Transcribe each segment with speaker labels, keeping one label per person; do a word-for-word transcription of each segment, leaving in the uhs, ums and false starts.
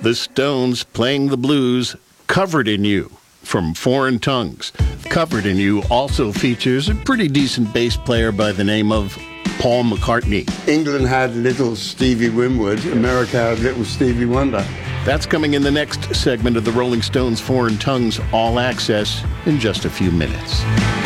Speaker 1: The Stones playing the blues, Covered in You, from Foreign Tongues. Covered in You also features a pretty decent bass player by the name of Paul McCartney.
Speaker 2: England had little Stevie Winwood, America had little Stevie Wonder.
Speaker 1: That's coming in the next segment of the Rolling Stones Foreign Tongues All Access in just a few minutes.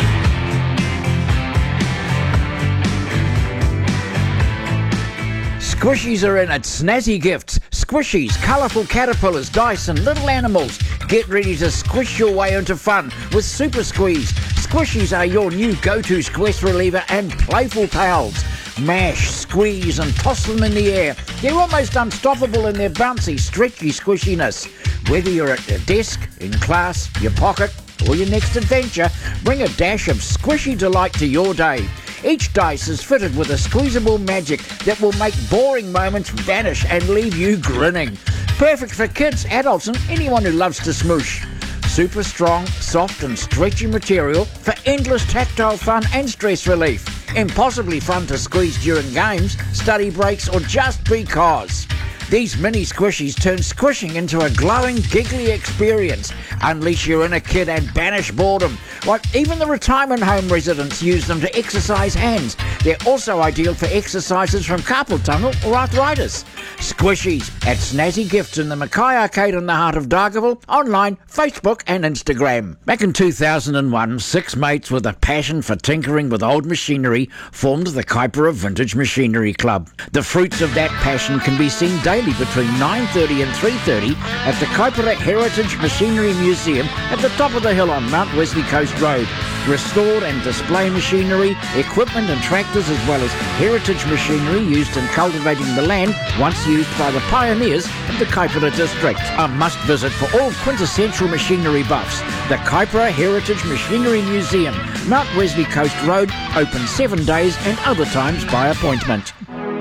Speaker 3: Squishies are in at Snazzy Gifts. Squishies, colourful caterpillars, dice and little animals. Get ready to squish your way into fun with Super Squeeze. Squishies are your new go-to stress reliever and playful pals. Mash, squeeze and toss them in the air. They're almost unstoppable in their bouncy, stretchy squishiness. Whether you're at your desk, in class, your pocket or your next adventure, bring a dash of squishy delight to your day. Each dice is fitted with a squeezable magic that will make boring moments vanish and leave you grinning. Perfect for kids, adults and anyone who loves to smoosh. Super strong, soft and stretchy material for endless tactile fun and stress relief. Impossibly fun to squeeze during games, study breaks or just because. These mini squishies turn squishing into a glowing, giggly experience. Unleash your inner kid and banish boredom. Like even the retirement home residents use them to exercise hands. They're also ideal for exercises from carpal tunnel or arthritis. Squishies at Snazzy Gifts in the Mackay Arcade in the heart of Dargaville, online, Facebook and Instagram. Back in two thousand one, six mates with a passion for tinkering with old machinery formed the Kaipara Vintage Machinery Club. The fruits of that passion can be seen daily between nine thirty and three thirty at the Kaipara Heritage Machinery Museum at the top of the hill on Mount Wesley Coast Road. Restored and display machinery, equipment and tractors as well as heritage machinery used in cultivating the land once used by the pioneers of the Kaipara district. A must-visit for all quintessential machinery buffs. The Kaipara Heritage Machinery Museum, Mount Wesley Coast Road, open seven days and other times by appointment.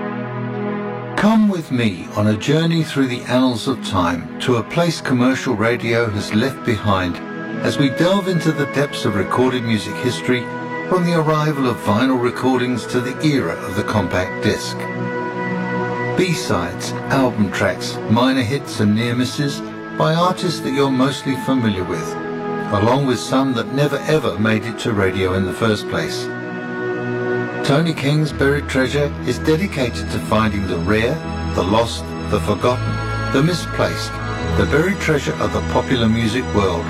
Speaker 4: Come with me on a journey through the annals of time to a place commercial radio has left behind as we delve into the depths of recorded music history from the arrival of vinyl recordings to the era of the compact disc. B-sides, album tracks, minor hits and near misses by artists that you're mostly familiar with, along with some that never ever made it to radio in the first place. Tony King's Buried Treasure is dedicated to finding the rare, the lost, the forgotten, the misplaced, the buried treasure of the popular music world.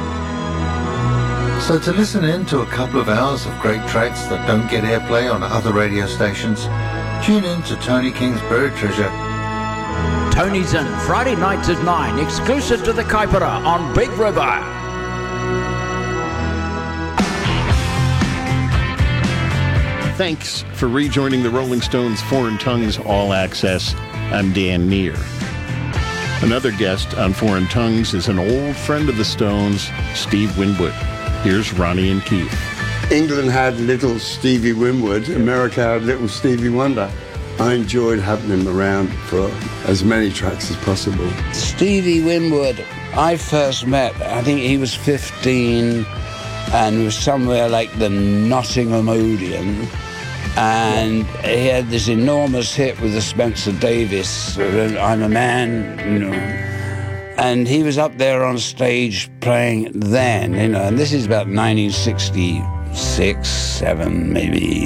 Speaker 4: So to listen in to a couple of hours of great tracks that don't get airplay on other radio stations, tune in to Tony King's Buried Treasure.
Speaker 3: Tony's in Friday nights at nine, exclusive to the Kaipara on Big River.
Speaker 1: Thanks for rejoining the Rolling Stones Foreign Tongues All Access. I'm Dan Neer. Another guest on Foreign Tongues is an old friend of the Stones, Steve Winwood. Here's Ronnie and Keith.
Speaker 2: England had little Stevie Winwood, America had little Stevie Wonder. I enjoyed having him around for as many tracks as possible.
Speaker 5: Stevie Winwood, I first met, I think he was fifteen and was somewhere like the Nottingham Odeon. And he had this enormous hit with the Spencer Davis, I'm a Man, you know. And he was up there on stage playing then, you know, and this is about nineteen sixty-six, seven, maybe,